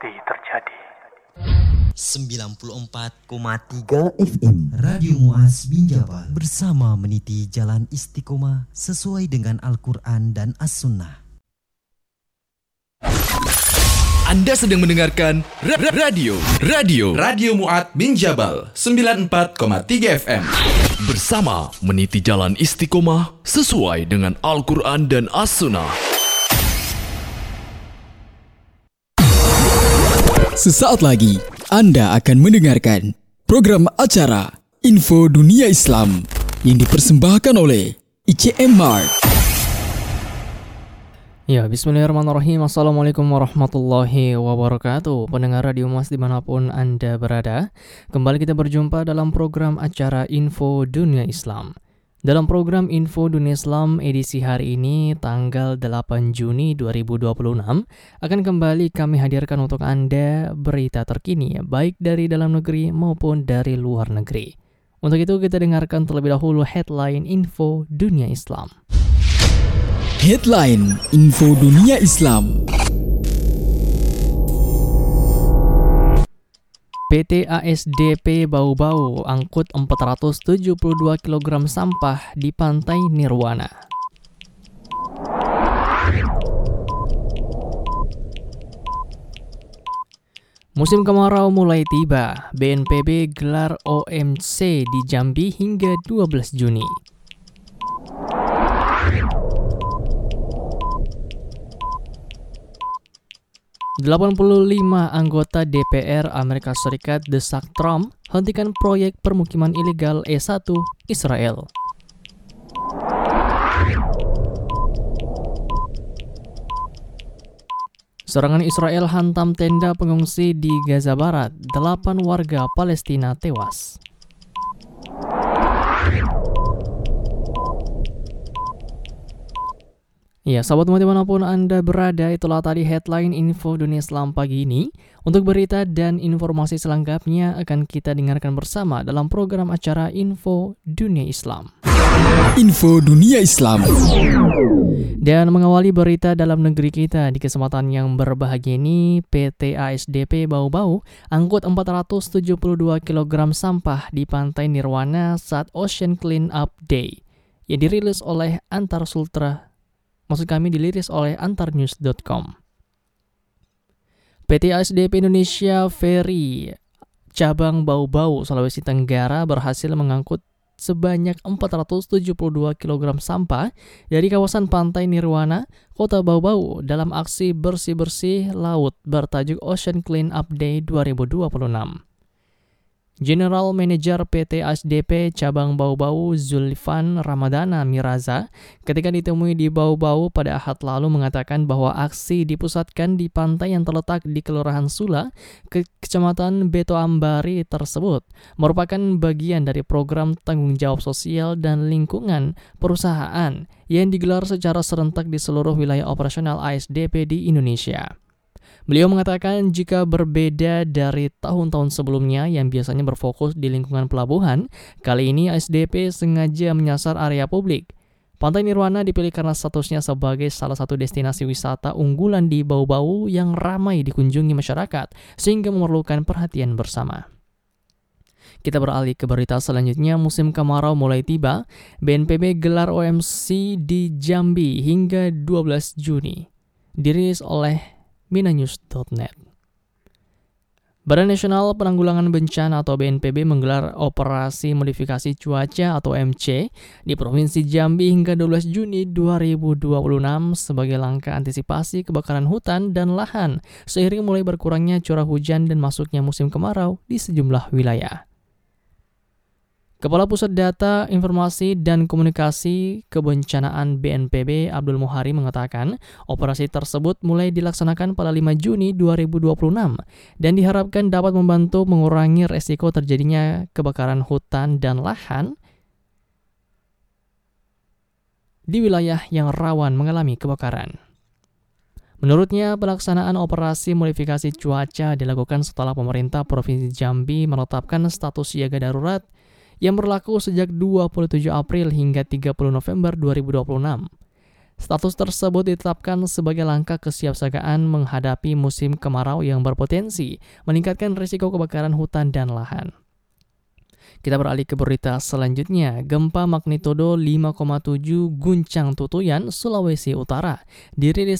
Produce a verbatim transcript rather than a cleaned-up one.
pasti terjadi. sembilan puluh empat koma tiga F M Radio Muaz Binjabal bersama meniti jalan istiqomah sesuai dengan Al-Quran dan As-Sunnah. Anda sedang mendengarkan ra- ra- radio Radio Radio Muaz Binjabal sembilan puluh empat koma tiga F M bersama meniti jalan istiqomah sesuai dengan Al-Quran dan As-Sunnah. Sesaat lagi Anda akan mendengarkan program acara Info Dunia Islam yang dipersembahkan oleh I C M Mart. Ya, bismillahirrahmanirrahim. Assalamualaikum warahmatullahi wabarakatuh. Pendengar Radio Muaz dimanapun Anda berada, kembali kita berjumpa dalam program acara Info Dunia Islam. Dalam program Info Dunia Islam edisi hari ini, tanggal delapan Juni dua ribu dua puluh enam, akan kembali kami hadirkan untuk Anda berita terkini, baik dari dalam negeri maupun dari luar negeri. Untuk itu kita dengarkan terlebih dahulu headline Info Dunia Islam. Headline Info Dunia Islam. P T A S D P Bau-Bau angkut empat ratus tujuh puluh dua kilogram sampah di Pantai Nirwana. Musim kemarau mulai tiba, B N P B gelar O M C di Jambi hingga dua belas Juni. delapan puluh lima anggota D P R Amerika Serikat desak Trump hentikan proyek permukiman ilegal E satu Israel. Serangan Israel hantam tenda pengungsi di Gaza Barat, delapan warga Palestina tewas. Ya, sahabat Muaz dimanapun Anda berada, itulah tadi headline Info Dunia Islam pagi ini. Untuk berita dan informasi selengkapnya akan kita dengarkan bersama dalam program acara Info Dunia Islam. Info Dunia Islam. Dan mengawali berita dalam negeri kita di kesempatan yang berbahagia ini, P T A S D P Bau-Bau angkut empat ratus tujuh puluh dua kilogram sampah di Pantai Nirwana saat Ocean Clean Up Day yang dirilis oleh Antar Sultra. Maksud kami diliris oleh antarnews dot com. P T A S D P Indonesia Ferry cabang Bau-Bau Sulawesi Tenggara berhasil mengangkut sebanyak empat ratus tujuh puluh dua kilogram sampah dari kawasan Pantai Nirwana, Kota Bau-Bau dalam aksi bersih-bersih laut bertajuk Ocean Clean Up Day dua ribu dua puluh enam. General Manager P T A S D P Cabang Bau-Bau Zulfan Ramadana Miraza ketika ditemui di Bau-Bau pada Ahad lalu mengatakan bahwa aksi dipusatkan di pantai yang terletak di Kelurahan Sula, ke Kecamatan Beto Ambari tersebut merupakan bagian dari program tanggung jawab sosial dan lingkungan perusahaan yang digelar secara serentak di seluruh wilayah operasional A S D P di Indonesia. Beliau mengatakan jika berbeda dari tahun-tahun sebelumnya yang biasanya berfokus di lingkungan pelabuhan, kali ini A S D P sengaja menyasar area publik. Pantai Nirwana dipilih karena statusnya sebagai salah satu destinasi wisata unggulan di Bau-Bau yang ramai dikunjungi masyarakat, sehingga memerlukan perhatian bersama. Kita beralih ke berita selanjutnya. Musim kemarau mulai tiba, B N P B gelar O M C di Jambi hingga dua belas Juni. Dirilis oleh minanews dot net. Badan Nasional Penanggulangan Bencana atau B N P B menggelar operasi modifikasi cuaca atau O M C di Provinsi Jambi hingga dua belas Juni dua ribu dua puluh enam sebagai langkah antisipasi kebakaran hutan dan lahan seiring mulai berkurangnya curah hujan dan masuknya musim kemarau di sejumlah wilayah. Kepala Pusat Data, Informasi, dan Komunikasi Kebencanaan B N P B Abdul Muhari mengatakan operasi tersebut mulai dilaksanakan pada lima Juni dua ribu dua puluh enam dan diharapkan dapat membantu mengurangi resiko terjadinya kebakaran hutan dan lahan di wilayah yang rawan mengalami kebakaran. Menurutnya, pelaksanaan operasi modifikasi cuaca dilakukan setelah pemerintah Provinsi Jambi menetapkan status siaga darurat yang berlaku sejak dua puluh tujuh April hingga tiga puluh November dua ribu dua puluh enam. Status tersebut ditetapkan sebagai langkah kesiapsiagaan menghadapi musim kemarau yang berpotensi meningkatkan risiko kebakaran hutan dan lahan. Kita beralih ke berita selanjutnya. Gempa magnitudo lima koma tujuh guncang Tutuyan, Sulawesi Utara. Dirilis